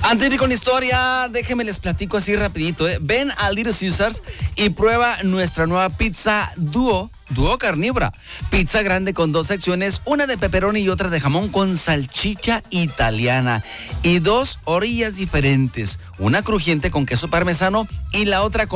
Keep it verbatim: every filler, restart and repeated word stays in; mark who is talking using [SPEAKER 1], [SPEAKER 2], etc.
[SPEAKER 1] Antes de ir con la historia, déjenme les platico así rapidito, ¿eh? Ven a Little Caesars y prueba nuestra nueva pizza dúo, dúo carnívora. Pizza grande con dos secciones, una de pepperoni y otra de jamón con salchicha italiana. Y dos orillas diferentes, una crujiente con queso parmesano y la otra con